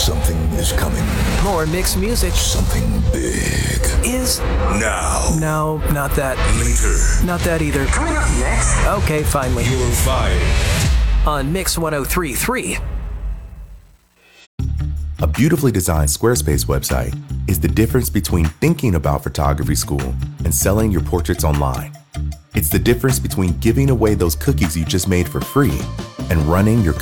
Something is coming. More mixed music. Something big. Is now. No, not that. Later. Not that either. Coming up next. Okay, finally. You're fired. On Mix 103.3. A beautifully designed Squarespace website is the difference between thinking about photography school and selling your portraits online. It's the difference between giving away those cookies you just made for free and running your